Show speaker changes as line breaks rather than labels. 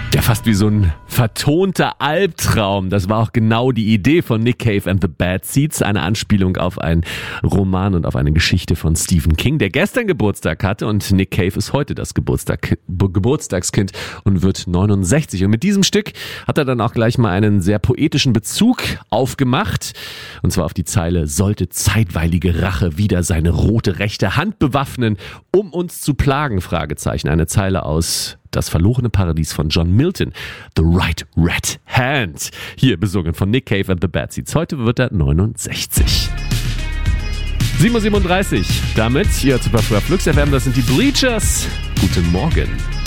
Ja, fast wie so ein vertonter Albtraum. Das war auch genau die Idee von Nick Cave and the Bad Seeds, eine Anspielung auf einen Roman und auf eine Geschichte von Stephen King, der gestern Geburtstag hatte, und Nick Cave ist heute das Geburtstagskind und wird 69. Und mit diesem Stück hat er dann auch gleich mal einen sehr poetischen Bezug aufgemacht, und zwar auf die Zeile: Sollte zeitweilige Rache wieder seine rote rechte Hand bewaffnen, um uns zu plagen? Fragezeichen. Eine Zeile aus Das verlorene Paradies von John Milton. The Right Red Hand. Hier besungen von Nick Cave and the Bad Seeds. Heute wird er 69. 7:37 Uhr. Damit hier zu Flux FM. Das sind die Bleachers. Guten Morgen.